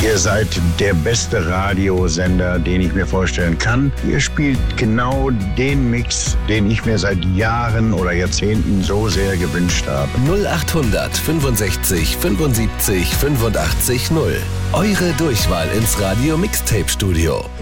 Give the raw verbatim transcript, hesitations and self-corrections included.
Ihr seid der beste Radiosender, den ich mir vorstellen kann. Ihr spielt genau den Mix, den ich mir seit Jahren oder Jahrzehnten so sehr gewünscht habe. null achthundert fünfundsechzig fünfundsiebzig fünfundachtzig null. Eure Durchwahl ins Radio Mixtape Studio.